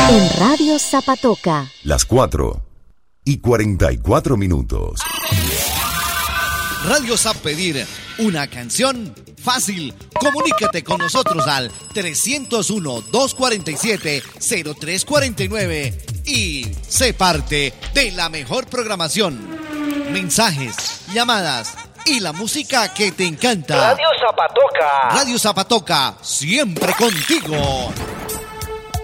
En Radio Zapatoca. Las 4:44. Radio Zap Pedir una canción fácil. Comunícate con nosotros al 301-247-0349 y sé parte de la mejor programación. Mensajes, llamadas y la música que te encanta. Radio Zapatoca. Radio Zapatoca, siempre contigo.